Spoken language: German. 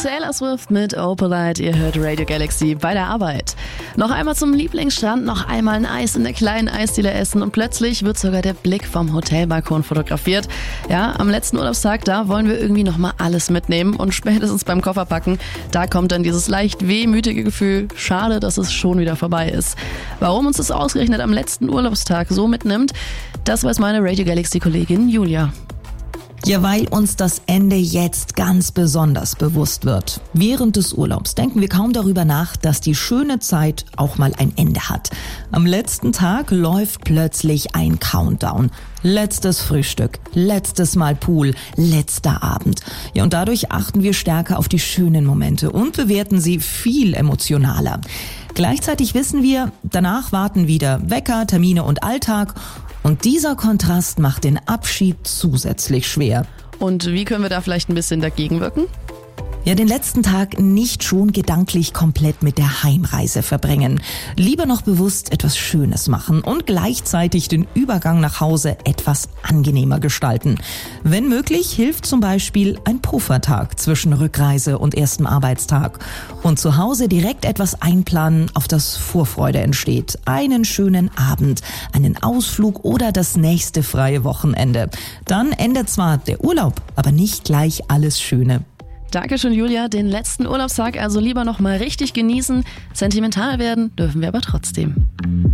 Taylor Swift mit Opalite, ihr hört Radio Galaxy bei der Arbeit. Noch einmal zum Lieblingsstrand, noch einmal ein Eis in der kleinen Eisdiele essen und plötzlich wird sogar der Blick vom Hotelbalkon fotografiert. Ja, am letzten Urlaubstag, da wollen wir irgendwie nochmal alles mitnehmen und spätestens beim Kofferpacken, da kommt dann dieses leicht wehmütige Gefühl, schade, dass es schon wieder vorbei ist. Warum uns das ausgerechnet am letzten Urlaubstag so mitnimmt, das weiß meine Radio Galaxy Kollegin Julia. Ja, weil uns das Ende jetzt ganz besonders bewusst wird. Während des Urlaubs denken wir kaum darüber nach, dass die schöne Zeit auch mal ein Ende hat. Am letzten Tag läuft plötzlich ein Countdown. Letztes Frühstück, letztes Mal Pool, letzter Abend. Ja, und dadurch achten wir stärker auf die schönen Momente und bewerten sie viel emotionaler. Gleichzeitig wissen wir, danach warten wieder Wecker, Termine und Alltag. Und dieser Kontrast macht den Abschied zusätzlich schwer. Und wie können wir da vielleicht ein bisschen dagegen wirken? Ja, den letzten Tag nicht schon gedanklich komplett mit der Heimreise verbringen. Lieber noch bewusst etwas Schönes machen und gleichzeitig den Übergang nach Hause etwas angenehmer gestalten. Wenn möglich, hilft zum Beispiel ein Puffertag zwischen Rückreise und erstem Arbeitstag. Und zu Hause direkt etwas einplanen, auf das Vorfreude entsteht. Einen schönen Abend, einen Ausflug oder das nächste freie Wochenende. Dann endet zwar der Urlaub, aber nicht gleich alles Schöne. Dankeschön, Julia. Den letzten Urlaubstag also lieber noch mal richtig genießen. Sentimental werden dürfen wir aber trotzdem.